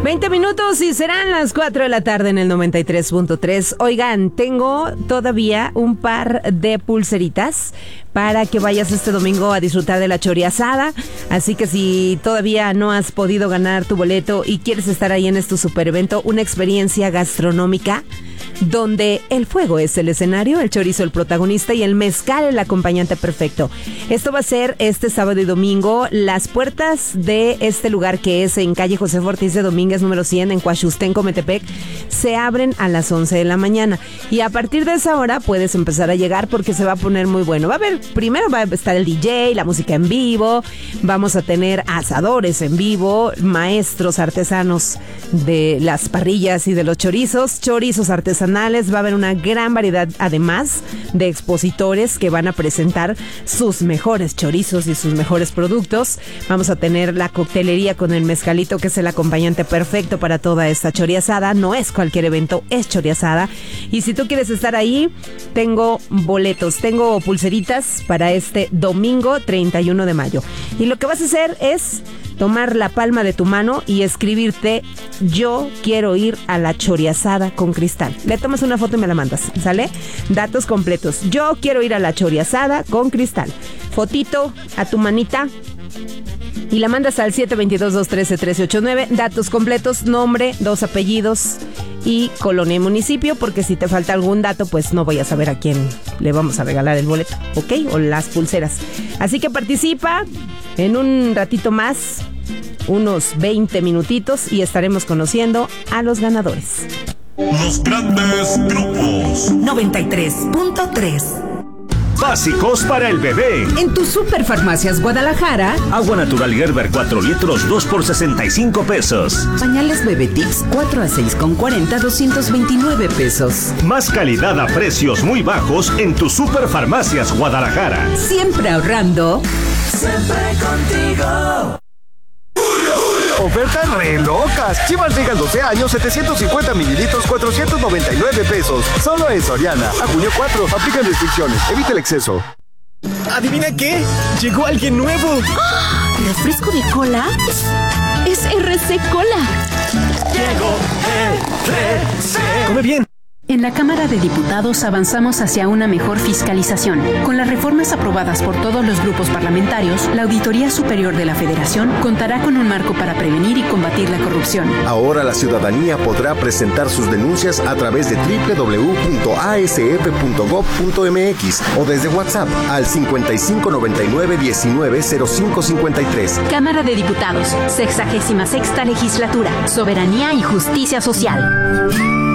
20 minutos y serán las 4 de la tarde en el 93.3. Oigan, tengo todavía un par de pulseritas para que vayas este domingo a disfrutar de la choriasada. Así que si todavía no has podido ganar tu boleto y quieres estar ahí en este super evento, una experiencia gastronómica donde el fuego es el escenario, el chorizo el protagonista y el mezcal el acompañante perfecto. Esto va a ser este sábado y domingo. Las puertas de este lugar, que es en calle José Ortiz de Domínguez número 100 en Coaxustenco, Metepec, se abren a las 11 de la mañana y a partir de esa hora puedes empezar a llegar porque se va a poner muy bueno. Primero va a estar el DJ, la música en vivo, vamos a tener asadores en vivo, maestros artesanos de las parrillas y de los chorizos artesanales. Va a haber una gran variedad, además de expositores que van a presentar sus mejores chorizos y sus mejores productos. Vamos a tener la coctelería con el mezcalito, que es el acompañante perfecto para toda esta choriasada. No es cualquier evento, es choriasada. Y si tú quieres estar ahí, tengo boletos, tengo pulseritas para este domingo 31 de mayo. Y lo que vas a hacer es tomar la palma de tu mano y escribirte: yo quiero ir a la choriasada con Cristal. Le tomas una foto y me la mandas, ¿sale? Datos completos: yo quiero ir a la choriasada con Cristal. Fotito a tu manita y la mandas al 722-213-1389. Datos completos: nombre, 2 apellidos y colonia y municipio, porque si te falta algún dato, pues no voy a saber a quién le vamos a regalar el boleto, ¿ok? O las pulseras. Así que participa en un ratito más, unos 20 minutitos, y estaremos conociendo a los ganadores. Los grandes grupos. 93.3. Básicos para el bebé. En tu Superfarmacias Guadalajara. Agua natural Gerber 4 litros, 2 por 65 pesos. Pañales Bebetix 4 a 6,40, 229 pesos. Más calidad a precios muy bajos en tu Superfarmacias Guadalajara. Siempre ahorrando. Siempre contigo. Ofertas re locas. Chivas Regal 12 años, 750 mililitros, 499 pesos. Solo en Soriana. A junio 4. Aplican restricciones. Evita el exceso. ¿Adivina qué? Llegó alguien nuevo. ¡Oh! ¿Refresco de cola? Es RC Cola. Llegó RC. Come bien. En la Cámara de Diputados avanzamos hacia una mejor fiscalización. Con las reformas aprobadas por todos los grupos parlamentarios, la Auditoría Superior de la Federación contará con un marco para prevenir y combatir la corrupción. Ahora la ciudadanía podrá presentar sus denuncias a través de www.asf.gov.mx o desde WhatsApp al 5599-190553. Cámara de Diputados, 66ª Legislatura, Soberanía y Justicia Social.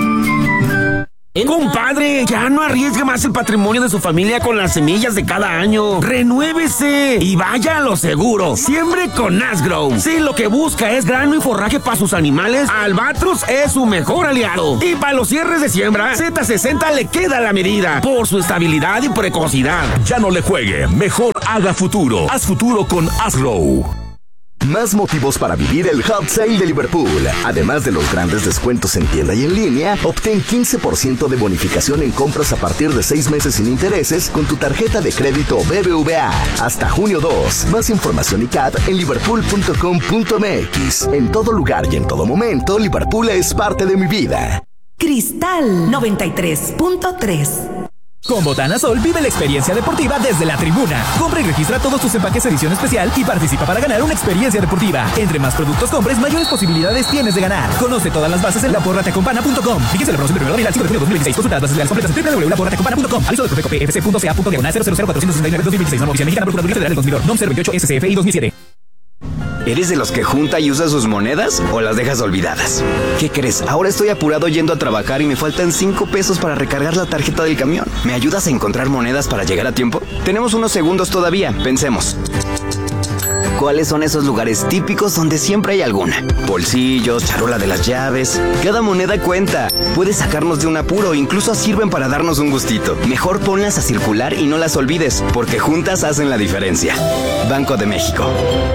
Compadre, ya no arriesgue más el patrimonio de su familia con las semillas de cada año. ¡Renuévese! Y vaya a lo seguro. Siembre con Asgrow. Si lo que busca es grano y forraje para sus animales, Albatros es su mejor aliado. Y para los cierres de siembra, Z60 le queda la medida por su estabilidad y precocidad. Ya no le juegue, mejor haga futuro. Haz futuro con Asgrow. Más motivos para vivir el Hot Sale de Liverpool. Además de los grandes descuentos en tienda y en línea, obtén 15% de bonificación en compras a partir de 6 meses sin intereses con tu tarjeta de crédito BBVA. Hasta junio 2. Más información y CAT en liverpool.com.mx. En todo lugar y en todo momento, Liverpool es parte de mi vida. Cristal 93.3. Con Botana Sol vive la experiencia deportiva desde la tribuna. Compra y registra todos tus empaques edición especial y participa para ganar una experiencia deportiva. Entre más productos compres, mayores posibilidades tienes de ganar. Conoce todas las bases en laporrateacompana.com. Fíjese la promoción del 1 de abril al 5 de junio de 2026. Consulta las bases legales completas en www.laporrateacompana.com. Aviso del Profeco PFC.ca.0000469-2069. Norma Mexicana Procuraduría Federal del Consumidor. NOM 028 SCFI 2007. ¿Eres de los que junta y usa sus monedas o las dejas olvidadas? ¿Qué crees? Ahora estoy apurado yendo a trabajar y me faltan 5 pesos para recargar la tarjeta del camión. ¿Me ayudas a encontrar monedas para llegar a tiempo? Tenemos unos segundos todavía. Pensemos. ¿Cuáles son esos lugares típicos donde siempre hay alguna? Bolsillos, charola de las llaves. Cada moneda cuenta. Puede sacarnos de un apuro, incluso sirven para darnos un gustito. Mejor ponlas a circular y no las olvides, porque juntas hacen la diferencia. Banco de México.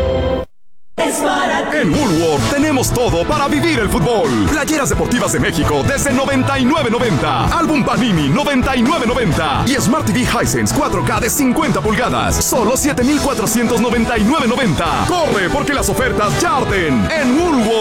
En Woolworth tenemos todo para vivir el fútbol. Playeras deportivas de México desde $99.90. Álbum Panini $99.90. Y Smart TV Hisense 4K de 50 pulgadas. Solo $7,499.90. Corre porque las ofertas ya arden en Woolworth.